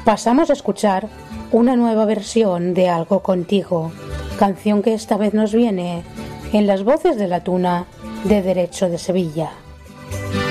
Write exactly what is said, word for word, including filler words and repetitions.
pasamos a escuchar una nueva versión de Algo Contigo, canción que esta vez nos viene en las voces de la Tuna de Derecho de Sevilla.